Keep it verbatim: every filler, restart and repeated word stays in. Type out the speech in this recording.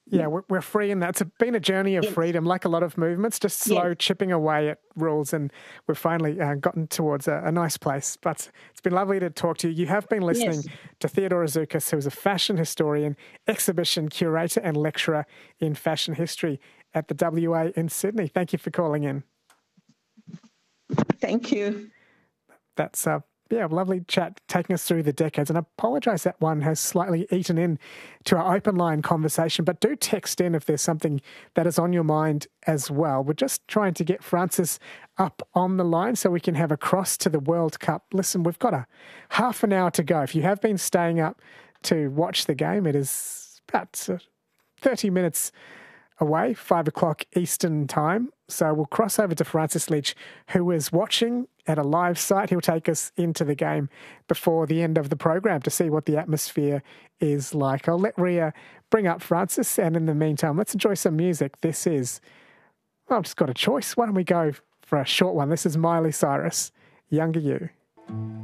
Yeah, we're, we're free in that. It's been a journey of Yes. freedom, like a lot of movements, just slow Yes. chipping away at rules, and we've finally uh, gotten towards a, a nice place. But it's been lovely to talk to you. You have been listening Yes. to Theodora Zoukis, who is a fashion historian, exhibition curator and lecturer in fashion history at the W A in Sydney. Thank you for calling in. Thank you. That's uh, yeah, lovely chat taking us through the decades. And I apologise that one has slightly eaten in to our open line conversation, but do text in if there's something that is on your mind as well. We're just trying to get Francis up on the line so we can have a cross to the World Cup. Listen, we've got a half an hour to go. If you have been staying up to watch the game, it is about uh, thirty minutes away, five o'clock Eastern time. So we'll cross over to Francis Leach, who is watching at a live site. He'll take us into the game before the end of the program to see what the atmosphere is like. I'll let Ria bring up Francis, and in the meantime, let's enjoy some music. This is, well, I've just got a choice. Why don't we go for a short one? This is Miley Cyrus, Younger You.